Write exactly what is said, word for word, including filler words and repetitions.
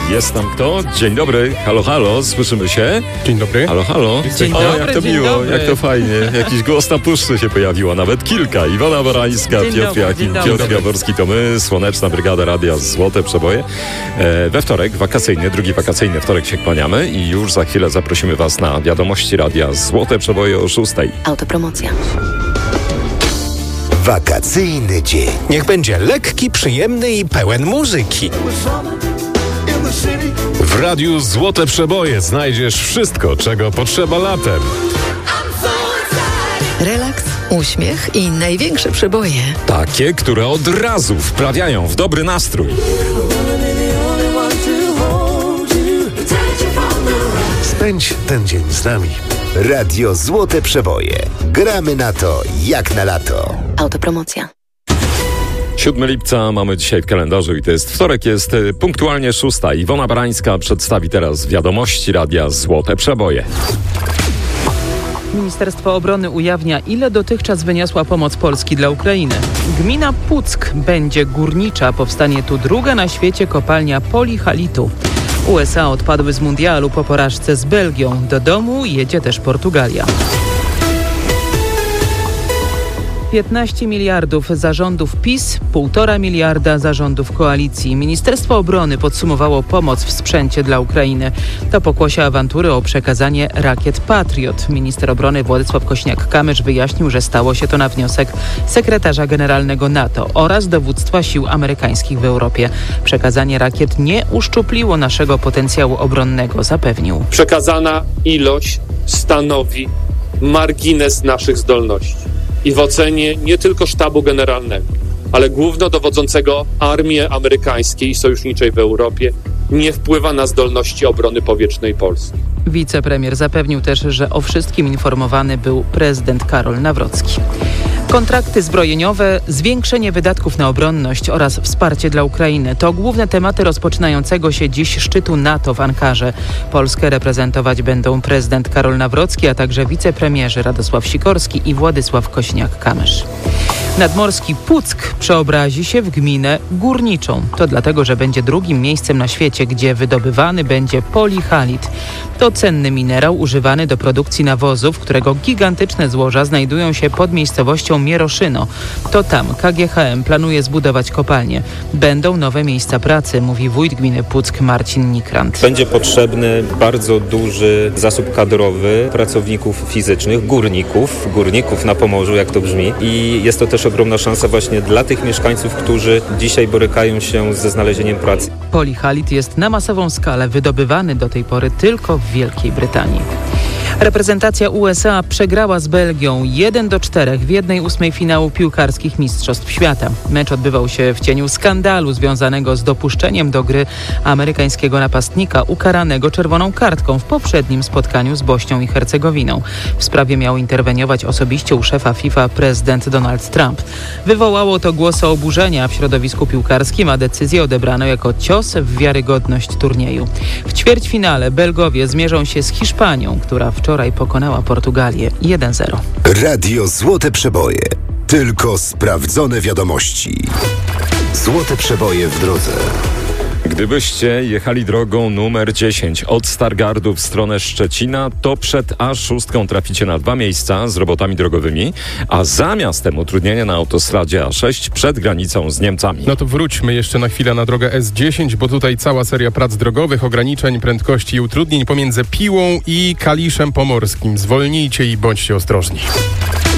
Jest tam kto? Dzień dobry, halo, halo, słyszymy się? Dzień dobry. Halo, halo. Dzień o, dobry, jak to dzień miło, dobry. jak to fajnie. Jakiś głos na puszczy się pojawiło, nawet kilka. Iwona Barańska, Dzień Piotr dobry, Jakim, dzień dobry. Piotr Jaworski to my, Słoneczna Brygada Radia Złote Przeboje. E, we wtorek, wakacyjny, drugi wakacyjny wtorek się kłaniamy i już za chwilę zaprosimy Was na wiadomości Radia Złote Przeboje o szóstej. Autopromocja. Wakacyjny dzień. Niech będzie lekki, przyjemny i pełen muzyki. W Radiu Złote Przeboje znajdziesz wszystko, czego potrzeba latem. Relaks, uśmiech i największe przeboje. Takie, które od razu wprawiają w dobry nastrój. Spędź ten dzień z nami. Radio Złote Przeboje. Gramy na to jak na lato. Autopromocja. siódmego lipca mamy dzisiaj w kalendarzu i to jest wtorek, jest y, punktualnie szósta. Iwona Barańska przedstawi teraz wiadomości Radia Złote Przeboje. Ministerstwo Obrony ujawnia, ile dotychczas wyniosła pomoc Polski dla Ukrainy. Gmina Puck będzie górnicza. Powstanie tu druga na świecie kopalnia polihalitu. U S A odpadły z mundialu po porażce z Belgią. Do domu jedzie też Portugalia. piętnaście miliardów zarządów PiS, półtora miliarda zarządów koalicji. Ministerstwo Obrony podsumowało pomoc w sprzęcie dla Ukrainy. To pokłosie awantury o przekazanie rakiet Patriot. Minister obrony Władysław Kośniak-Kamysz wyjaśnił, że stało się to na wniosek sekretarza generalnego NATO oraz dowództwa sił amerykańskich w Europie. Przekazanie rakiet nie uszczupliło naszego potencjału obronnego, zapewnił. Przekazana ilość stanowi margines naszych zdolności. I w ocenie nie tylko sztabu generalnego, ale głównodowodzącego armii amerykańskiej i sojuszniczej w Europie nie wpływa na zdolności obrony powietrznej Polski. Wicepremier zapewnił też, że o wszystkim informowany był prezydent Karol Nawrocki. Kontrakty zbrojeniowe, zwiększenie wydatków na obronność oraz wsparcie dla Ukrainy to główne tematy rozpoczynającego się dziś szczytu NATO w Ankarze. Polskę reprezentować będą prezydent Karol Nawrocki, a także wicepremierzy Radosław Sikorski i Władysław Kośniak-Kamysz. Nadmorski Puck przeobrazi się w gminę górniczą. To dlatego, że będzie drugim miejscem na świecie, gdzie wydobywany będzie polihalit. To cenny minerał używany do produkcji nawozów, którego gigantyczne złoża znajdują się pod miejscowością Mieroszyno. To tam K G H M planuje zbudować kopalnię. Będą nowe miejsca pracy, mówi wójt gminy Puck Marcin Nikrant. Będzie potrzebny bardzo duży zasób kadrowy pracowników fizycznych, górników, górników na Pomorzu, jak to brzmi. I jest to też ogromna szansa właśnie dla tych mieszkańców, którzy dzisiaj borykają się ze znalezieniem pracy. Polihalit jest na masową skalę wydobywany do tej pory tylko w Wielkiej Brytanii. Reprezentacja U S A przegrała z Belgią jeden do czterech w jednej ósmej finału piłkarskich Mistrzostw Świata. Mecz odbywał się w cieniu skandalu związanego z dopuszczeniem do gry amerykańskiego napastnika ukaranego czerwoną kartką w poprzednim spotkaniu z Bośnią i Hercegowiną. W sprawie miał interweniować osobiście u szefa FIFA prezydent Donald Trump. Wywołało to głosy oburzenia w środowisku piłkarskim, a decyzję odebrano jako cios w wiarygodność turnieju. W ćwierćfinale Belgowie zmierzą się z Hiszpanią, która wczoraj pokonała Portugalię jeden zero. Radio Złote Przeboje. Tylko sprawdzone wiadomości. Złote Przeboje w drodze. Gdybyście jechali drogą numer dziesięć od Stargardu w stronę Szczecina, to przed A sześć traficie na dwa miejsca z robotami drogowymi, a za miastem utrudnienia na autostradzie A sześć przed granicą z Niemcami. No to wróćmy jeszcze na chwilę na drogę S dziesięć, bo tutaj cała seria prac drogowych, ograniczeń prędkości i utrudnień pomiędzy Piłą i Kaliszem Pomorskim. Zwolnijcie i bądźcie ostrożni.